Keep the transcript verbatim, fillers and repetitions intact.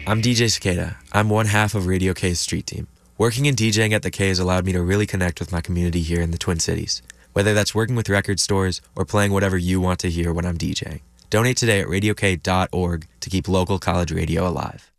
I'm D J Cicada. I'm one half of Radio K's street team. Working and DJing at the K has allowed me to really connect with my community here in the Twin Cities, whether that's working with record stores or playing whatever you want to hear when I'm DJing. Donate today at radio k dot org to keep local college radio alive.